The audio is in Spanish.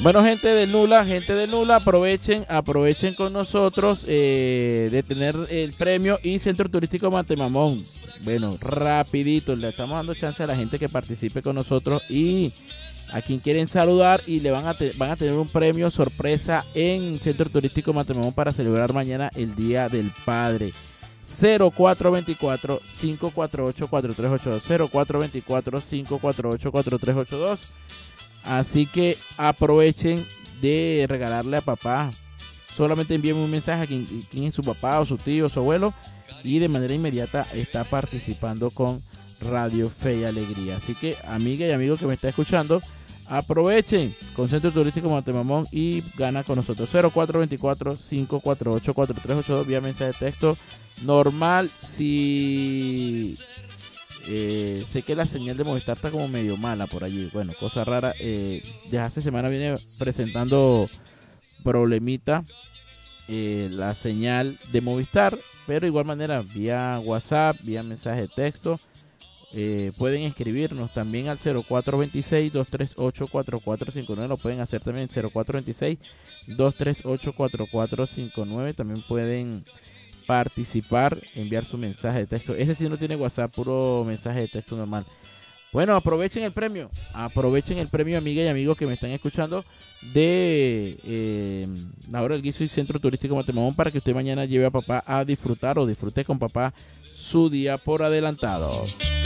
Bueno, gente del Nula, aprovechen con nosotros de tener el premio y Centro Turístico Matemamón. Bueno, rapidito, le estamos dando chance a la gente que participe con nosotros y a quien quieren saludar y le van a tener un premio sorpresa en Centro Turístico Matemamón para celebrar mañana el Día del Padre. 0424-548-4382, 0424-548-4382. Así que aprovechen de regalarle a papá. Solamente envíen un mensaje a quién es su papá o su tío o su abuelo y de manera inmediata está participando con Radio Fe y Alegría. Así que amiga y amigo que me está escuchando, aprovechen con Centro Turístico Matemamón y gana con nosotros. 0424-548-4382 vía mensaje de texto normal. Si sé que la señal de Movistar está como medio mala por allí, bueno, cosa rara, desde hace semana viene presentando problemita la señal de Movistar, pero de igual manera vía WhatsApp, vía mensaje de texto, pueden escribirnos también al 0426-238-4459, lo pueden hacer también 0426-238-4459, también pueden participar, enviar su mensaje de texto. Ese sí no tiene WhatsApp, puro mensaje de texto normal. Bueno, aprovechen el premio, amigas y amigos que me están escuchando de La Hora del Guiso y Centro Turístico Matemamón, para que usted mañana lleve a papá a disfrutar o disfrute con papá su día por adelantado.